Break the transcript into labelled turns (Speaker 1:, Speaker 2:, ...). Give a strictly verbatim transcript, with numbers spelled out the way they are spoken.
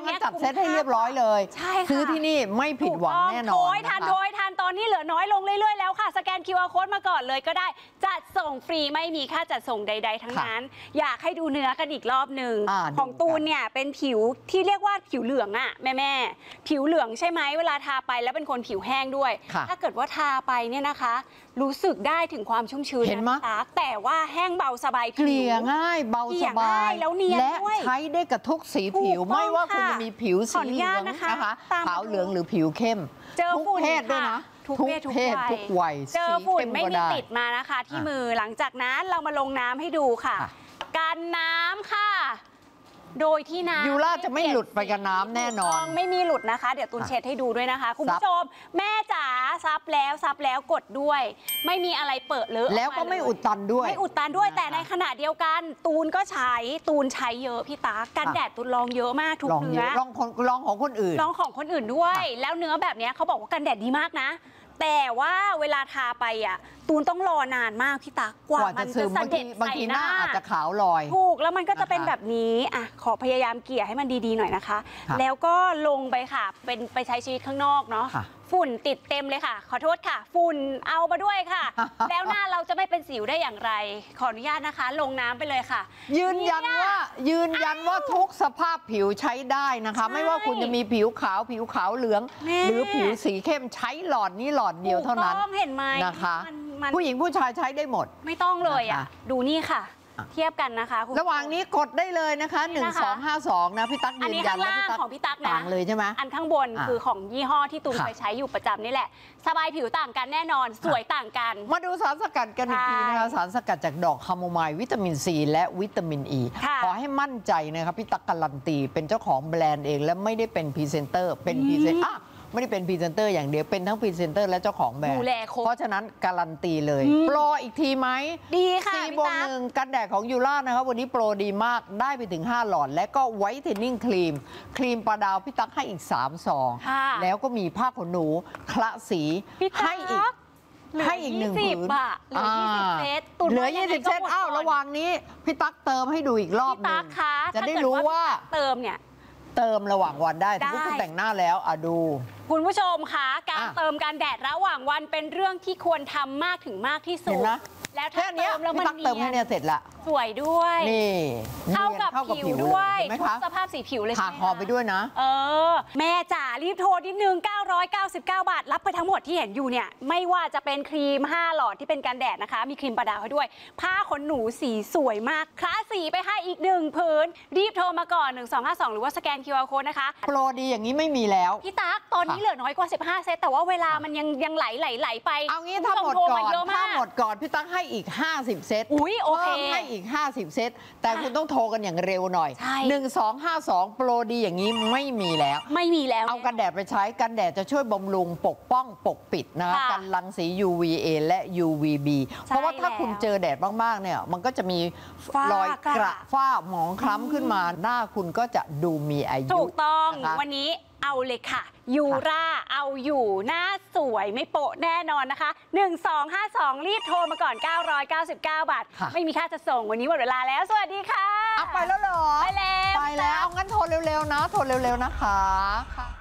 Speaker 1: งั้นจัดเซตให้เรียบร้อยเลย
Speaker 2: ใช่ค่ะ
Speaker 1: ซื้อที่นี่ไม่ผิดหวังแน่นอนโด
Speaker 2: ยทันโดยทันตอนนี้เหลือน้อยลงเรื่อยๆแล้วค่ะสแกน คิว อาร์ Code มาก่อนเลยก็ได้จัดส่งฟรีไม่มีค่าจัดส่งใดๆทั้งนั้นอยากให้ดูเนื้อกันอีกรอบหนึ่งของตูนเนี่ยเป็นผิวที่เรียกว่าผิวเหลืองอะแม่แม่ผิวเหลืองใช่ไหมเวลาทาไปแล้วเป็นคนผิวแห้งด้วยถ้าเกิดว่าทาไปเนี่ยนะคะรู้สึกได้ถึงความชุ่มชื้นเห็นไหมแต่ว่าแห้งเบาสบายผิวเกลี่ย
Speaker 1: ง่ายเบาสบาย
Speaker 2: แล้วเนียน
Speaker 1: ด้วยและใช้ได้กับทุกสีผิวไม่ว่าคุณจะมีผิวสีเหลืองนะคะขาวเหลืองหรือผิวเข้ม
Speaker 2: เจอฝุ่น
Speaker 1: เพศด้วยนะ
Speaker 2: ทุกเพศทุกวัยเจอฝุ่นไม่มีติดมานะคะที่มือหลังจากนั้นเรามาลงน้ำให้ดูค่ะกันน้ำค่ะโดยที่น้ำ
Speaker 1: ยูราจะไม่หลุดไปกับน้ำแน่นอน
Speaker 2: ไม่มีหลุดนะคะเดี๋ยวตูนเช็ดให้ดูด้วยนะคะคุณผู้ชมแม่จ๋าซับแล้วซับแล้วกดด้วยไม่มีอะไรเปิดเลอะ
Speaker 1: แล้วก็ไม่อุดตันด้วย
Speaker 2: ไม่อุดตันด้วยแต่ในขณะเดียวกันตูนก็ใช้ตูนใช้เยอะพี่ตากันแดดตูนลองเยอะมากทุกเนื้อ
Speaker 1: ลองของลองของคนอื่น
Speaker 2: ลองของคนอื่นด้วยแล้วเนื้อแบบนี้เขาบอกว่ากันแดดดีมากนะแต่ว่าเวลาทาไปอ่ะตูนต้องรอนานมากพี่ตักกว่ามันจะเสด็จ
Speaker 1: บางทีหน้าอาจจะขาวลอย
Speaker 2: ถูกแล้วมันก็จะเป็นแบบนี้อ่ะขอพยายามเกลี่ยให้มันดีๆหน่อยนะคะแล้วก็ลงไปค่ะเป็นไปใช้ชีวิตข้างนอกเนาะฝุ่นติดเต็มเลยค่ะขอโทษค่ะฝุ่นเอามาด้วยค่ะแล้วหน้าเราจะไม่เป็นสิวได้อย่างไรขออนุญาตนะคะลงน้ำไปเลยค่ะ
Speaker 1: ยืนยันว่ายืนยันว่าทุกสภาพผิวใช้ได้นะคะไม่ว่าคุณจะมีผิวขาวผิวขาวเหลืองหรือผิวสีเข้มใช้หลอดนี้หลอดเดียวเท่านั้น
Speaker 2: เห็นไหม
Speaker 1: นะคะผู้หญิงผู้ชายใช้ได้หมด
Speaker 2: ไม่ต้องเลยอ่ะดูนี่ค่ะเทียบกันนะคะ
Speaker 1: ระหว่างนี้กดได้เลยนะคะหนึ่ง สอง ห้า สองนะพี่ตั๊กยืนยัน
Speaker 2: แล้วพี่ตั๊กของพี่ตั๊กนะ
Speaker 1: ต่างเลยใช่ไหม
Speaker 2: อันข้างบนคือของยี่ห้อที่ตูนไปใช้อยู่ประจำนี่แหละสบายผิวต่างกันแน่นอนสวยต่างกัน
Speaker 1: มาดูสารสกัดกันอีกทีนะคะสารสกัดจากดอกคาโมไมล์วิตามินซีและวิตามินอีขอให้มั่นใจนะครับพี่ตั๊กการันตีเป็นเจ้าของแบรนด์เองและไม่ได้เป็นพรีเซนเตอร์เป็นพรีเซนเตอร์ไม่ได้เป็นพรีเซนเตอร์อย่างเดียวเป็นทั้งพรีเซนเตอร์และเจ้าของแบรนด์เพราะฉะนั้นการันตีเลยโปรอีกทีไหม
Speaker 2: ดีค่ะ
Speaker 1: สี่บวกหนึ่งกันแดดของยูรานะครับวันนี้โปรดีมากได้ไปถึงห้าหลอดและก็ไวท์เทนนิ่งครีมครีมปลาดาวพี่ตั๊กให้อีกสามซองแล้วก็มีผ้าขนหนูคละสีให้อีกให้อีกหนึ่งผืน
Speaker 2: เหลือยี่สิบเซต
Speaker 1: เหลือยี่สิบเซตอ้าวระหว่างนี้พี่ตั๊กเติมให้ดูอีกรอบนึงจะได้รู้ว่า
Speaker 2: เติมเนี่ย
Speaker 1: เติมระหว่างวันได้ถ้าคุณแต่งหน้าแล้วอ่ะดู
Speaker 2: คุณผู้ชมคะการเติมการแดดระหว่างวันเป็นเรื่องที่ควรทำมากถึงมากที่สุดแล้วถ้าเติมแล้วมัน
Speaker 1: เติมให้เนี่ยเสร็จละ
Speaker 2: สวยด้วย
Speaker 1: นี่
Speaker 2: เข้ากับผิวด้วยทุกสภาพสีผิวเลย
Speaker 1: ค่ะหอมไปด้วยนะ
Speaker 2: เออแม่จ๋ารีบโทรนิดนึงเก้าร้อยเก้าสิบเก้าบาทรับไปทั้งหมดที่เห็นอยู่เนี่ยไม่ว่าจะเป็นครีมห้าหลอดที่เป็นกันแดดนะคะมีครีมประดาวให้ด้วยผ้าขนหนูสีสวยมากคลาสสีไปให้อีกหนึ่งผืนรีบโทรมาก่อนหนึ่ง สอง ห้า สองหรือว่าสแกน คิว อาร์ Code นะคะ
Speaker 1: โปรดีอย่างนี้ไม่มีแล้ว
Speaker 2: พี่ตั๊กตอนนี้เหลือน้อยกว่าสิบห้าเซตแต่ว่าเวลามันยังยังไหลไหลไหลไป
Speaker 1: เอางี้ถ้าหมดก่อนถ้าหมดก่อนพี่ตั๊กให้อีกห้าสิบเซต
Speaker 2: อุ้ยโอเค
Speaker 1: ให้อีกห้าสิบเซตแต่คุณต้องโทรกันอย่างเร็วหน่อยหนึ่ง สอง ห้า สองโปรดีอย่างนี้ไม่มีแล้ว
Speaker 2: ไม่มีแล้ว
Speaker 1: เอากันแดดไปใช้กันแดดจะช่วยบำรุงปกป้องปกปิดนะคะกันรังสี ยู วี เอ และ ยู วี บี เพราะว่าถ้าคุณเจอแดดมากๆเนี่ยมันก็จะมีรอยกระฝ้าหมองคล้ำขึ้นมาหน้าคุณก็จะดูมีอายุ
Speaker 2: ถูกต้องวันนี้เอาเลยค่ะยูราเอาอยู่หน้าสวยไม่โปะแน่นอนนะคะหนึ่ง สอง ห้า สองรีบโทรมาก่อนเก้าร้อยเก้าสิบเก้าบาทไม่มีค่าจะส่งวันนี้หมดเวลาแล้วสวัสดีค่ะ
Speaker 1: เอาไปแล้วเหรอ
Speaker 2: ไปแล้ว
Speaker 1: ไปแล้วงั้นโทรเร็วๆนะโทรเร็วๆนะคะ